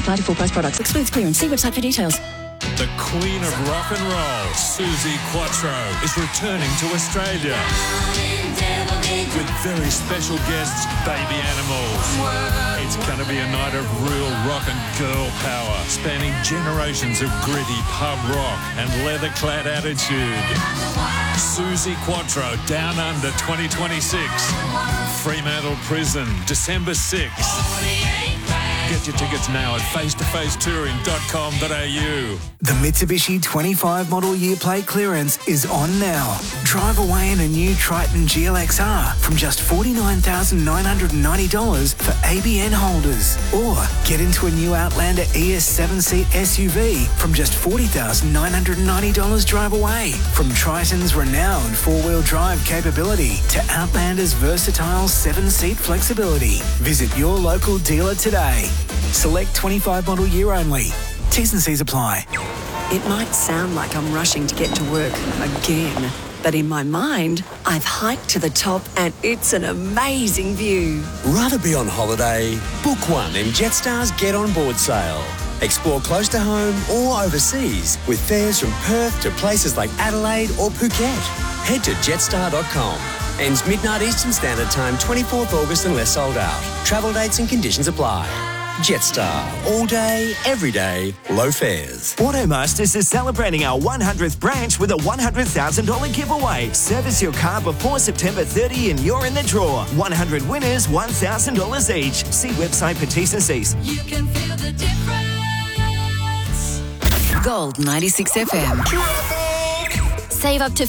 apply to full price products. Excludes clearance. See website for details. The Queen of Rock and Roll, Suzi Quatro, is returning to Australia with very special guests, Baby Animals. It's going to be a night of real rock and girl power, spanning generations of gritty pub rock and leather-clad attitude. Suzi Quatro, Down Under 2026. Fremantle Prison, December 6th. Get your tickets now at facetofacetouring.com.au. The Mitsubishi 25 model year plate clearance is on now. Drive away in a new Triton GLXR from just $49,990 for ABN holders. Or get into a new Outlander ES 7-seat SUV from just $40,990 drive away. From Triton's renowned four-wheel drive capability to Outlander's versatile 7-seat flexibility. Visit your local dealer today. Select 25 model year only. T's and C's apply. It might sound like I'm rushing to get to work again, but in my mind, I've hiked to the top and it's an amazing view. Rather be on holiday? Book one in Jetstar's Get On Board sale. Explore close to home or overseas with fares from Perth to places like Adelaide or Phuket. Head to jetstar.com. Ends midnight Eastern Standard Time, 24th August unless sold out. Travel dates and conditions apply. Jetstar. All day, every day, low fares. Automasters is celebrating our 100th branch with a $100,000 giveaway. Service your car before September 30 and you're in the draw. 100 winners, $1,000 each. See website for T's and C's. You can feel the difference. Gold 96 FM. Save up to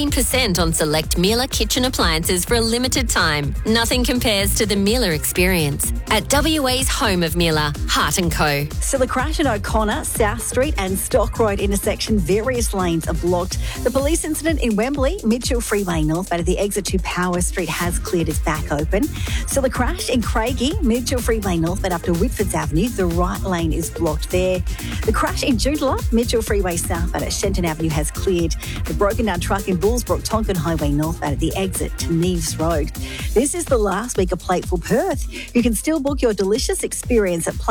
15% on select Miele kitchen appliances for a limited time. Nothing compares to the Miele experience. At WA's home of Miele, Hart & Co. So the crash at O'Connor, South Street and Stock Road intersection, various lanes are blocked. The police incident in Wembley, Mitchell Freeway northbound at the exit to Power Street has cleared, its back open. So the crash in Craigie, Mitchell Freeway northbound up to Whitfords Avenue, the right lane is blocked there. The crash in Joondalup, Mitchell Freeway southbound at Shenton Avenue has cleared. The broken down truck in Bullsbrook, Tonkin Highway northbound at the exit to Neves Road. This is the last week of Plateful Perth. You can still book your delicious experience at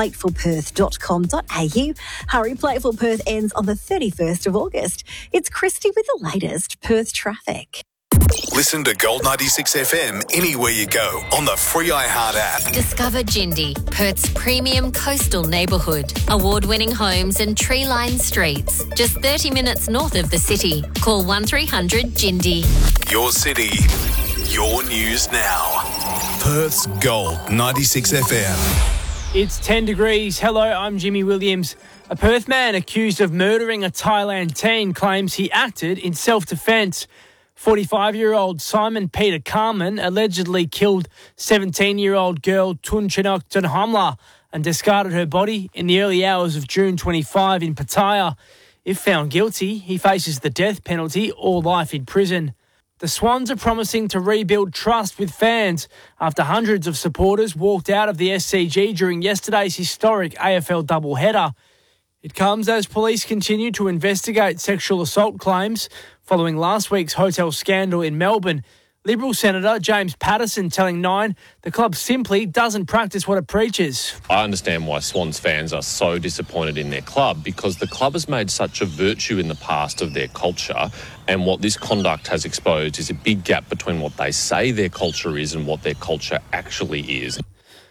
platefulperth.com.au. Hurry, Plateful Perth ends on the 31st of August. It's Christy with the latest Perth traffic. Listen to Gold 96 FM anywhere you go on the free iHeart app. Discover Jindy, Perth's premium coastal neighbourhood. Award-winning homes and tree-lined streets. Just 30 minutes north of the city. Call 1300 Jindy. Your city, your news now. Perth's Gold 96 FM. It's 10 degrees. Hello, I'm Jimmy Williams. A Perth man accused of murdering a Thailand teen claims he acted in self-defence. 45-year-old Simon Peter Carman allegedly killed 17-year-old girl Tun Chinok Tunhamla and discarded her body in the early hours of June 25 in Pattaya. If found guilty, he faces the death penalty or life in prison. The Swans are promising to rebuild trust with fans after hundreds of supporters walked out of the SCG during yesterday's historic AFL doubleheader. It comes as police continue to investigate sexual assault claims following last week's hotel scandal in Melbourne. Liberal Senator James Patterson telling Nine the club simply doesn't practice what it preaches. I understand why Swans fans are so disappointed in their club because the club has made such a virtue in the past of their culture, and what this conduct has exposed is a big gap between what they say their culture is and what their culture actually is.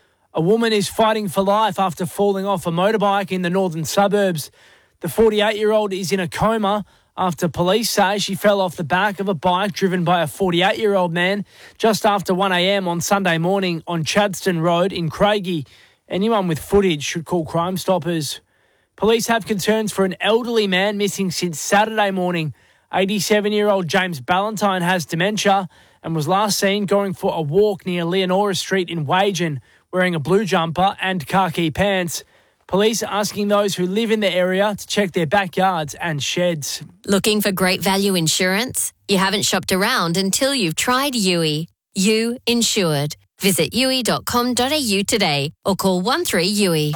A woman is fighting for life after falling off a motorbike in the northern suburbs. The 48-year-old is in a coma after police say she fell off the back of a bike driven by a 48-year-old man just after 1 a.m. on Sunday morning on Chadstone Road in Craigie. Anyone with footage should call Crime Stoppers. Police have concerns for an elderly man missing since Saturday morning. 87-year-old James Ballantyne has dementia and was last seen going for a walk near Leonora Street in Wagen, wearing a blue jumper and khaki pants. Police are asking those who live in the area to check their backyards and sheds. Looking for great value insurance? You haven't shopped around until you've tried Yui. You Insured. Visit yui.com.au today or call 13-YUI.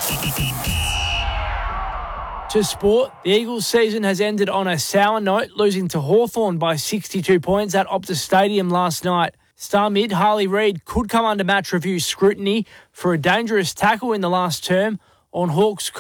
To sport, the Eagles season has ended on a sour note, losing to Hawthorn by 62 points at Optus Stadium last night. Star mid Harley Reid could come under match review scrutiny for a dangerous tackle in the last term on Hawks